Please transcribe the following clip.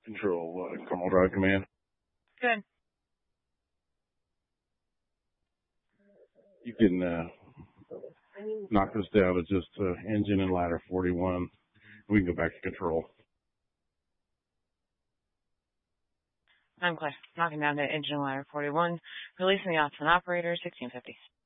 Control, Carmel Drive Command. Good. You can knock this down to just engine and ladder 41. We can go back to control. I'm clear. Knocking down to engine ladder 41. Releasing the ops and operator 1650.